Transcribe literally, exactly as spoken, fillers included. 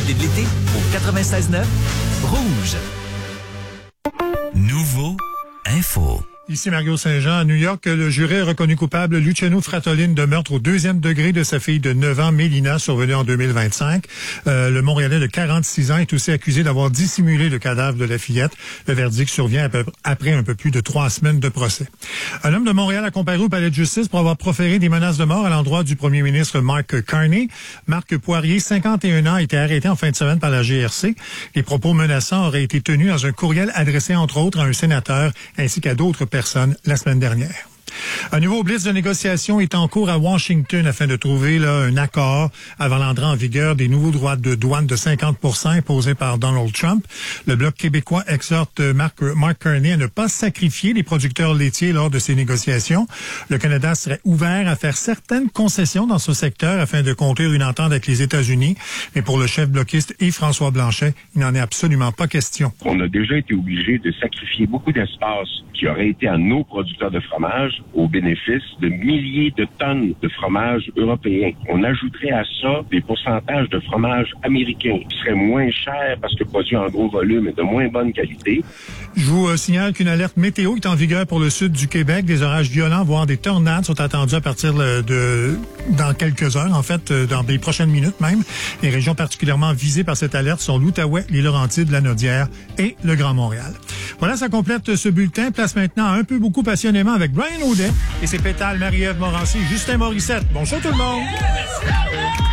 l'actualité de l'été au quatre-vingt-seize neuf Rouge. Nouveau Info. Ici Mario Saint-Jean. À New York, le jury a reconnu coupable Luciano Fratolin de meurtre au deuxième degré de sa fille de neuf ans, Mélina, survenue en deux mille vingt-cinq. Euh, le Montréalais de quarante-six ans est aussi accusé d'avoir dissimulé le cadavre de la fillette. Le verdict survient après un peu plus de trois semaines de procès. Un homme de Montréal a comparé au palais de justice pour avoir proféré des menaces de mort à l'endroit du premier ministre Mark Carney. Marc Poirier, cinquante et un ans, a été arrêté en fin de semaine par la G R C. Les propos menaçants auraient été tenus dans un courriel adressé entre autres à un sénateur ainsi qu'à d'autres personnes la semaine dernière. Un nouveau blitz de négociation est en cours à Washington afin de trouver là, un accord avant l'entrée en vigueur des nouveaux droits de douane de cinquante pour cent imposés par Donald Trump. Le Bloc québécois exhorte Mark, Mark Carney à ne pas sacrifier les producteurs laitiers lors de ces négociations. Le Canada serait ouvert à faire certaines concessions dans ce secteur afin de conclure une entente avec les États-Unis. Mais pour le chef bloquiste Yves-François Blanchet, il n'en est absolument pas question. On a déjà été obligé de sacrifier beaucoup d'espace qui aurait été à nos producteurs de fromage au bénéfice de milliers de tonnes de fromage européen. On ajouterait à ça des pourcentages de fromage américain qui seraient moins chers parce que produits en gros volume et de moins bonne qualité. Je vous euh, signale qu'une alerte météo est en vigueur pour le sud du Québec. Des orages violents, voire des tornades sont attendus à partir de dans quelques heures, en fait, dans les prochaines minutes même. Les régions particulièrement visées par cette alerte sont l'Outaouais, les Laurentides, la Naudière et le Grand Montréal. Voilà, ça complète ce bulletin. Place maintenant à Un peu beaucoup passionnément avec Brian Audet et ses pétales Marie-Ève Morancy et Justin Morissette. Bonjour tout le monde!